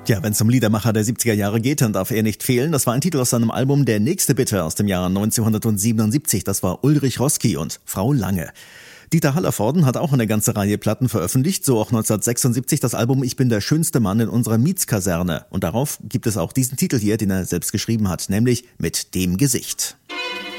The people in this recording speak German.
Ja, wenn es um Liedermacher der 70er Jahre geht, dann darf er nicht fehlen. Das war ein Titel aus seinem Album Der nächste Bitte aus dem Jahr 1977. Das war Ulrich Roski und Frau Lange. Dieter Hallervorden hat auch eine ganze Reihe Platten veröffentlicht, so auch 1976 das Album Ich bin der schönste Mann in unserer Mietskaserne. Und darauf gibt es auch diesen Titel hier, den er selbst geschrieben hat, nämlich Mit dem Gesicht.